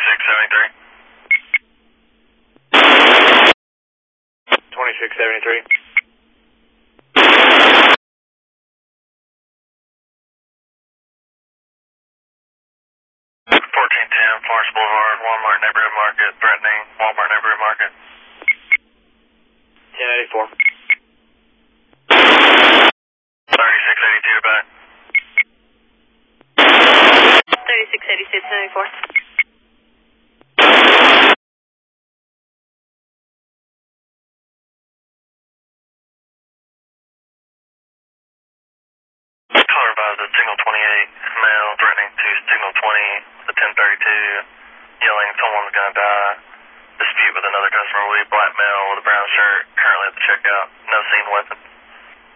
2673. 2673. 1410 Florence Boulevard, Walmart Neighborhood Market, threatening Walmart Neighborhood Market. 1084. 3682 back. 3686, 1084. Color by the signal 28, male threatening to signal 20, the 1032, yelling someone's gonna die. Dispute with another customer, black male with a brown shirt, currently at the checkout, no seen weapon.